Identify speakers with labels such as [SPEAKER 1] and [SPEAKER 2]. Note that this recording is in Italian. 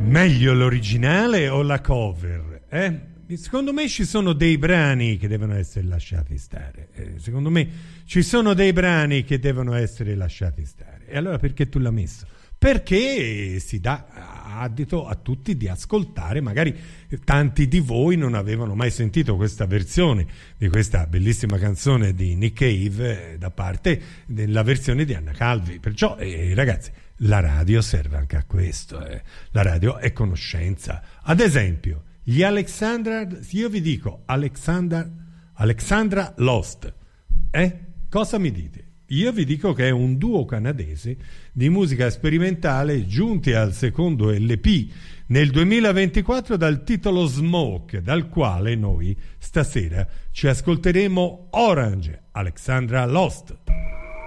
[SPEAKER 1] Meglio l'originale o la cover? Secondo me ci sono dei brani che devono essere lasciati stare. Secondo me ci sono dei brani che devono essere lasciati stare. E allora perché tu l'hai messo? Perché si dà adito a tutti di ascoltare, magari tanti di voi non avevano mai sentito questa versione di questa bellissima canzone di Nick Cave da parte della versione di Anna Calvi. Perciò ragazzi, la radio serve anche a questo, la radio è conoscenza. Ad esempio gli Alexandra, io vi dico Alexandra Lost, cosa mi dite? Io vi dico che è un duo canadese di musica sperimentale giunti al secondo LP nel 2024 dal titolo Smoke, dal quale noi stasera ci ascolteremo Orange, Alexandra Lost.